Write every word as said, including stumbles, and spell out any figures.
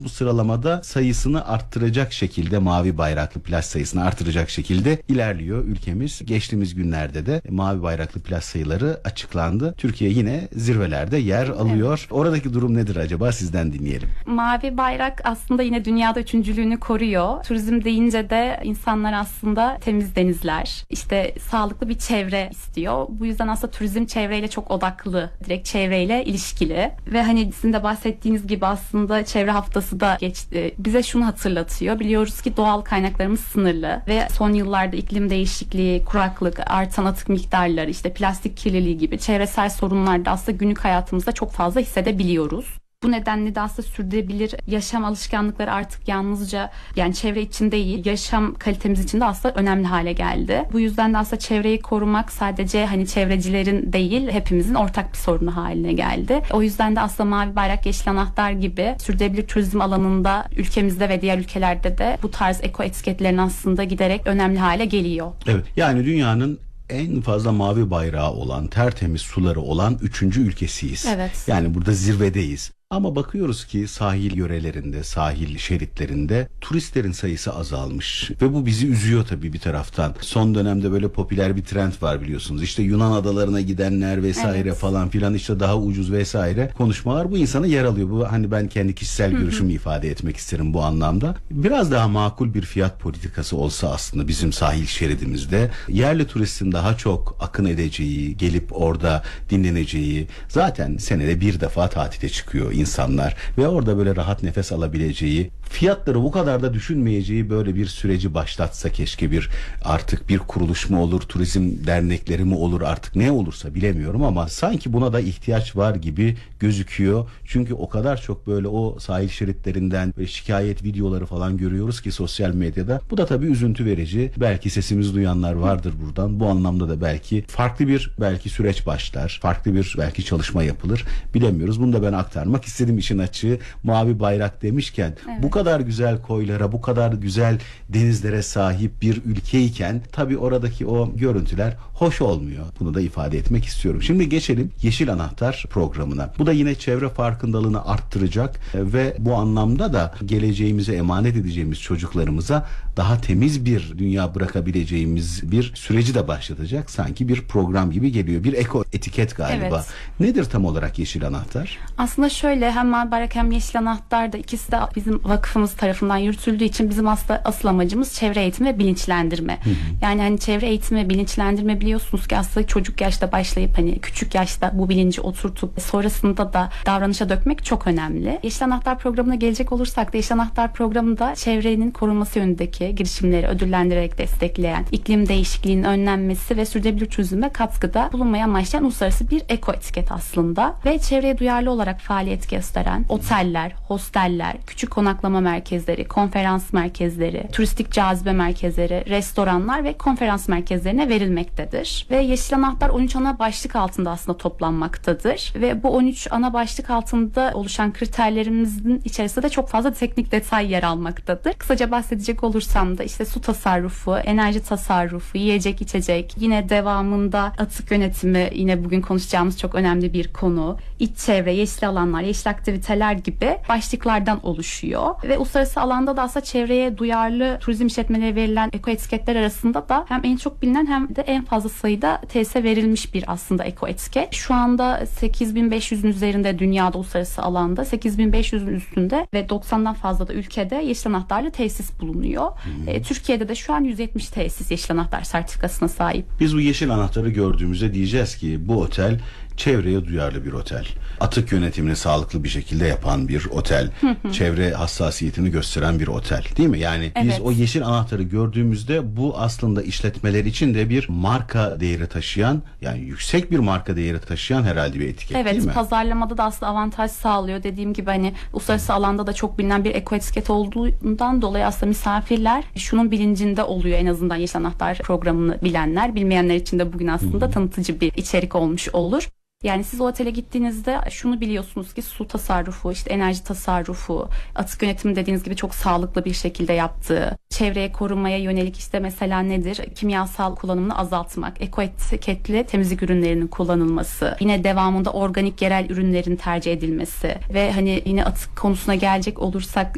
Bu sıralamada sayısını arttıracak şekilde, mavi bayraklı plaj sayısını artıracak şekilde ilerliyor ülkemiz. Geçtiğimiz günlerde de mavi bayraklı plaj sayıları açıklandı. Türkiye yine zirvelerde yer alıyor. Evet. Oradaki durum nedir acaba, sizden dinleyelim. Mavi bayrak aslında yine dünyada üçüncülüğünü koruyor. Turizm deyince de insanlar aslında temiz denizler, işte sağlıklı bir çevre istiyor. Bu yüzden aslında turizm çevreyle çok odaklı, direkt çevreyle ilişkili. Ve hani sizin de bahsettiğiniz gibi aslında çevre haftası da geçti. Bize şunu hatırlatıyor. Biliyoruz ki doğal kaynaklarımız sınırlı ve son yıllarda iklim değişikliği, kuraklık, artan atık miktarları, işte plastik kirliliği gibi çevresel sorunlar da aslında günlük hayatımızda çok fazla hissedebiliyoruz. Bu nedenle de aslında sürdürülebilir yaşam alışkanlıkları artık yalnızca yani çevre için değil, yaşam kalitemiz için de aslında önemli hale geldi. Bu yüzden de aslında çevreyi korumak sadece hani çevrecilerin değil, hepimizin ortak bir sorunu haline geldi. O yüzden de aslında mavi bayrak, yeşil anahtar gibi sürdürülebilir turizm alanında ülkemizde ve diğer ülkelerde de bu tarz eko etiketlerin aslında giderek önemli hale geliyor. Evet, yani dünyanın en fazla mavi bayrağı olan, tertemiz suları olan üçüncü ülkesiyiz. Evet. Yani burada zirvedeyiz. Ama bakıyoruz ki sahil yörelerinde, sahil şeritlerinde turistlerin sayısı azalmış. Ve bu bizi üzüyor tabii bir taraftan. Son dönemde böyle popüler bir trend var biliyorsunuz. İşte Yunan adalarına gidenler vesaire evet. falan filan, işte daha ucuz vesaire konuşmalar bu insana yer alıyor. Bu hani ben kendi kişisel görüşümü ifade etmek isterim bu anlamda. Biraz daha makul bir fiyat politikası olsa aslında bizim sahil şeridimizde yerli turistin daha çok akın edeceği, gelip orada dinleneceği, zaten senede bir defa tatile çıkıyor insanlar ve orada böyle rahat nefes alabileceği, fiyatları bu kadar da düşünmeyeceği böyle bir süreci başlatsa keşke. Bir artık bir kuruluş mu olur, turizm dernekleri mi olur, artık ne olursa bilemiyorum ama sanki buna da ihtiyaç var gibi gözüküyor. Çünkü o kadar çok böyle o sahil şeritlerinden ve şikayet videoları falan görüyoruz ki sosyal medyada. Bu da tabii üzüntü verici. Belki sesimizi duyanlar vardır buradan. Bu anlamda da belki farklı bir belki süreç başlar. Farklı bir belki çalışma yapılır. Bilemiyoruz. Bunu da ben aktarmak istedim işin açığı. Mavi bayrak demişken evet. Bu kadar güzel koylara, bu kadar güzel denizlere sahip bir ülkeyken tabii oradaki o görüntüler hoş olmuyor. Bunu da ifade etmek istiyorum. Şimdi geçelim Yeşil Anahtar programına. Bu da yine çevre farkındalığını arttıracak ve bu anlamda da geleceğimize emanet edeceğimiz çocuklarımıza daha temiz bir dünya bırakabileceğimiz bir süreci de başlatacak. Sanki bir program gibi geliyor. Bir eko etiket galiba. Evet. Nedir tam olarak Yeşil Anahtar? Aslında şöyle, hem mavi bayrak hem yeşil anahtar da ikisi de bizim vakıfımız tarafından yürütüldüğü için bizim aslında asıl amacımız çevre eğitimi ve bilinçlendirme. Hı hı. Yani hani çevre eğitimi ve bilinçlendirme, biliyorsunuz ki aslında çocuk yaşta başlayıp hani küçük yaşta bu bilinci oturtup sonrasında da davranışa dökmek çok önemli. Yeşil Anahtar programına gelecek olursak da Yeşil Anahtar programında çevrenin korunması yönündeki girişimleri ödüllendirerek destekleyen, iklim değişikliğinin önlenmesi ve sürdürülebilir turizme katkıda bulunmaya amaçlayan uluslararası bir eko etiket aslında ve çevreye duyarlı olarak faaliyet gösteren oteller, hosteller, küçük konaklama merkezleri, konferans merkezleri, turistik cazibe merkezleri, restoranlar ve konferans merkezlerine verilmektedir. Ve Yeşil Anahtar on üç ana başlık altında aslında toplanmaktadır. Ve bu on üç ana başlık altında oluşan kriterlerimizin içerisinde de çok fazla teknik detay yer almaktadır. Kısaca bahsedecek olursam da işte su tasarrufu, enerji tasarrufu, yiyecek içecek, yine devamında atık yönetimi, yine bugün konuşacağımız çok önemli bir konu, iç çevre, yeşil alanlar, yeşil aktiviteler gibi başlıklardan oluşuyor. Ve uluslararası alanda da aslında çevreye duyarlı turizm işletmeleri verilen eko etiketler arasında da hem en çok bilinen hem de en fazla sayıda tesise verilmiş bir aslında eko etiket. Şu anda sekiz bin beş yüzün üzerinde dünyada uluslararası alanda, sekiz bin beş yüzün üstünde ve doksandan fazla da ülkede yeşil anahtarlı tesis bulunuyor. Hmm. E, Türkiye'de de şu an yüz yetmiş tesis yeşil anahtar sertifikasına sahip. Biz bu yeşil anahtarı gördüğümüzde diyeceğiz ki bu otel çevreye duyarlı bir otel. Atık yönetimini sağlıklı bir şekilde yapan bir otel. Çevre hassasiyetini gösteren bir otel. Değil mi? Yani evet. Biz o yeşil anahtarı gördüğümüzde bu aslında işletmeler için de bir marka değeri taşıyan, yani yüksek bir marka değeri taşıyan herhalde bir etiket, evet, değil mi? Evet, pazarlamada da aslında avantaj sağlıyor. Dediğim gibi hani uluslararası alanda da çok bilinen bir eko etiket olduğundan dolayı aslında misafirler şunun bilincinde oluyor, en azından Yeşil Anahtar programını bilenler. Bilmeyenler için de bugün aslında Hı-hı. tanıtıcı bir içerik olmuş olur. Yani siz o otele gittiğinizde şunu biliyorsunuz ki su tasarrufu, işte enerji tasarrufu, atık yönetimi dediğiniz gibi çok sağlıklı bir şekilde yaptığı, çevreye korunmaya yönelik işte mesela nedir? Kimyasal kullanımını azaltmak, eko etiketli temizlik ürünlerinin kullanılması, yine devamında organik yerel ürünlerin tercih edilmesi ve hani yine atık konusuna gelecek olursak